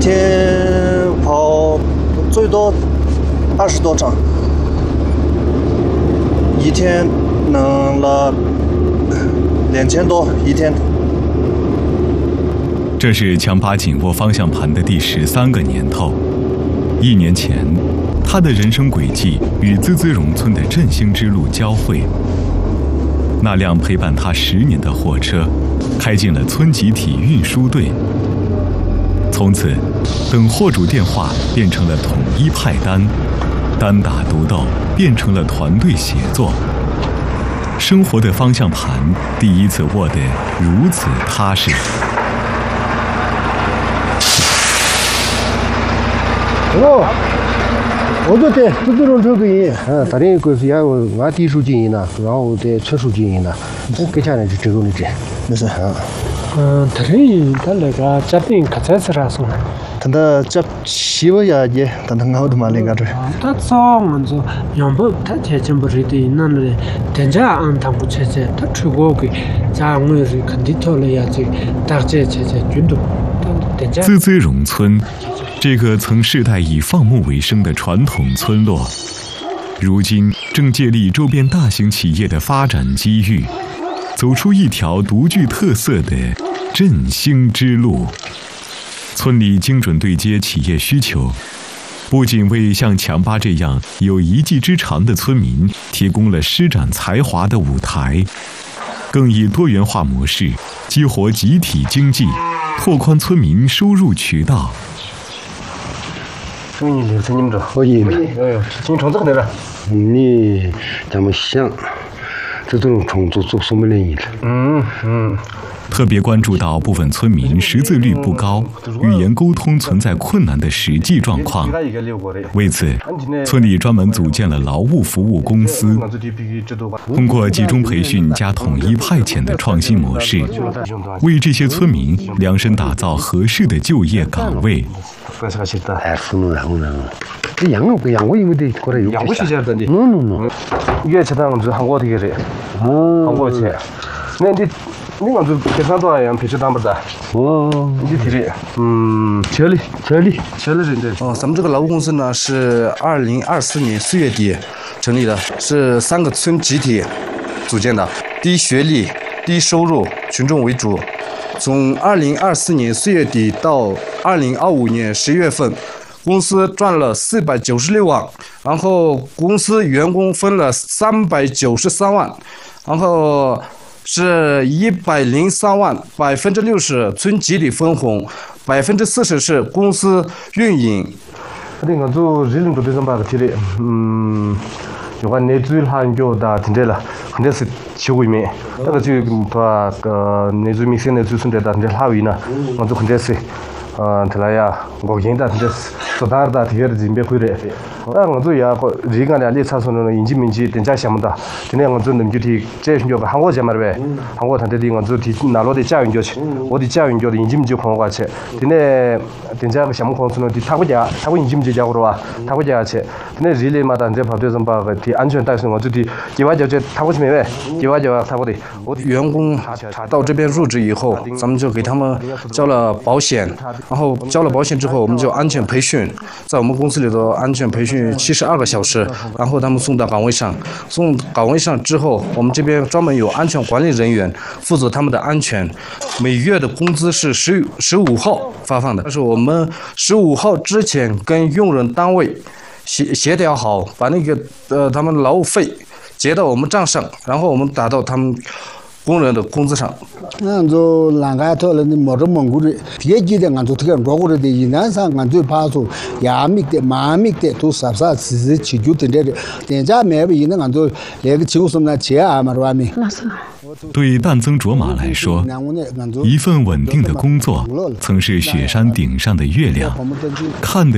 天跑最多20多场，一天能了2000多一天。 这是强巴紧握方向盘的第13个年头。1年前，他的人生轨迹与孜孜荣村的振兴之路交汇。那辆陪伴他10年的货车，开进了村集体运输队。从此，等货主电话变成了统一派单，单打独斗变成了团队协作。生活的方向盘第一次握得如此踏实。 我就对这种这个人，当然就是要按地数经营了，然后在车数经营了，给家人是这种的这，没事啊。 他这他那个家庭可才是啥送的？ 他的这媳妇呀也，他好的嘛那个这。 他早我做养不他天天不是的，那了人家按他不切切，他出国给家我是肯定跳了呀，这大姐切切军都， 孜孜荣村。这个曾世代以放牧为生的传统村落，如今正借力周边大型企业的发展机遇，走出一条独具特色的振兴之路。村里精准对接企业需求，不仅为像强巴这样有一技之长的村民提供了施展才华的舞台，更以多元化模式激活集体经济，拓宽村民收入渠道。 你留在你们这，可以。哎呦，进虫子很多。你咱们想，这种虫子做什么原因了？ 特别关注到部分村民识字率不高、语言沟通存在困难的实际状况。为此，村里专门组建了劳务服务公司，通过集中培训加统一派遣的创新模式，为这些村民量身打造合适的就业岗位。 这养我因为得过来有。 养我是这样的。 越吃当子韩国的个，韩国去，那你讲就给他多样，平时当不的。你提的，这里人的。 咱们这个劳务公司呢是2024年4月底成立的，是3个村集体组建的，低学历、低收入群众为主。从2024年4月底到2025年11月份，公司赚了496万，然后公司员工分了393万，然后是103万，60%村集体分红，40%是公司运营。 那个就人都得上班的体力，有个内最还有的听着了，肯定是7个月，那个就他个内最明显的最存在的听着还有呢，我就肯定是。他来呀，我现在就是做大的，这些人别回来。那我做呀，人家俩立场说那引进民企，人家想不到。今天我做能就提这些叫个韩国家嘛呗，韩国他这里我做提拿落的家运就去，我的家运叫的引进民企看过去。今天人家个项目公司呢，提他国引进民企家伙了吧，他国家去。今天人类嘛，但这跑对上把个提安全带上，我就提计划就他国去没呗，计划就他国的。 我的员工到这边入职以后，咱们就给他们交了保险。然后交了保险之后，我们就安全培训，在我们公司里头安全培训72个小时，然后他们送到岗位上，送岗位上之后，我们这边专门有安全管理人员负责他们的安全。每月的工资是15号发放的，但是我们15号之前跟用人单位协调好，把那个他们劳务费结到我们账上，然后我们打到他们工人的工资上。 俺就南海头了，你没着蒙古的，别记得俺就这个中国的，云南上俺就怕说亚米的、马米的都啥是起就等着的，人家买不赢的俺就那个求什么呢？钱啊嘛是吧？没。 对旦增卓玛来说，一份稳定的工作曾是雪山顶上的月亮，看得